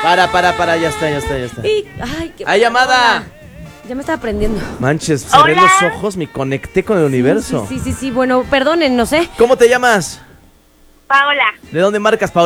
Para, ya está. Ay, qué ¡Hay llamada! Ya me estaba aprendiendo. Manches, cerré los ojos, me conecté con el universo. Sí, bueno, perdonen, no sé. ¿Cómo te llamas? Paola. ¿De dónde marcas, Paola?